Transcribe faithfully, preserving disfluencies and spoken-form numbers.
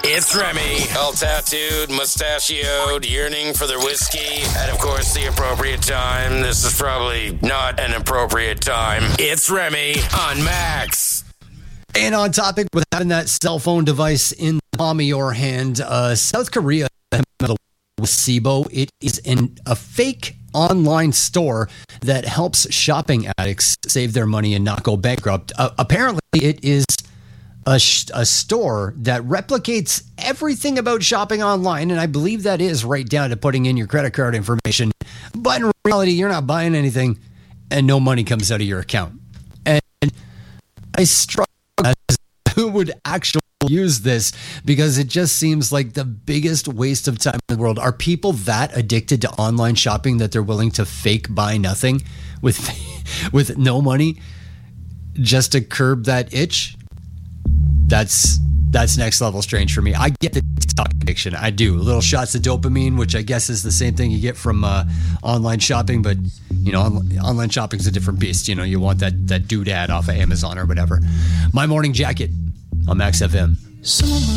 It's Remy, all tattooed, mustachioed, yearning for their whiskey at, of course, the appropriate time. This is probably not an appropriate time. It's Remy on Max. And on topic with having that cell phone device in the palm of your hand, uh, South Korea, Weibo, it is in a fake online store that helps shopping addicts save their money and not go bankrupt. Uh, apparently, it is A, sh- a store that replicates everything about shopping online, and I believe that is right down to putting in your credit card information. But in reality, you're not buying anything, and no money comes out of your account. And I struggle as who would actually use this, because it just seems like the biggest waste of time in the world. Are people that addicted to online shopping that they're willing to fake buy nothing with with no money just to curb that itch? That's that's next level strange for me. I get the TikTok addiction. I do. Little shots of dopamine, which I guess is the same thing you get from uh, online shopping. But, you know, on, online shopping is a different beast. You know, you want that, that doodad off of Amazon or whatever. My Morning Jacket on Max F M.